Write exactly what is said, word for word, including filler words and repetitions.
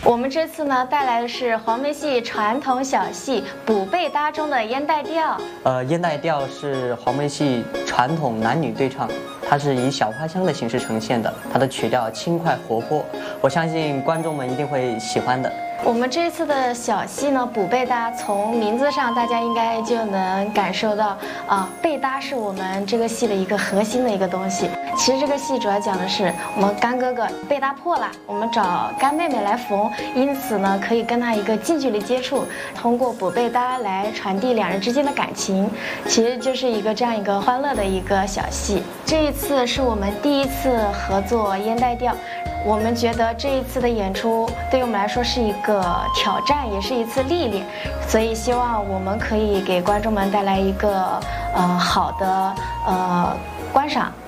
我们这次呢带来的是黄梅戏传统小戏《补贝搭》中的烟袋调。 呃，烟袋调是黄梅戏传统男女对唱，它是以小花香的形式呈现的，它的曲调轻快活泼，我相信观众们一定会喜欢的。 我们这次的小戏呢，补贝搭，从名字上大家应该就能感受到，啊，贝搭是我们这个戏的一个核心的一个东西。其实这个戏主要讲的是我们干哥哥贝搭破了，我们找干妹妹来缝，因此呢可以跟他一个近距离接触，通过补贝搭来传递两人之间的感情，其实就是一个这样一个欢乐的一个小戏。这一次是我们第一次合作烟袋调。我们觉得这一次的演出对于我们来说是一个挑战，也是一次历练，所以希望我们可以给观众们带来一个呃好的呃观赏。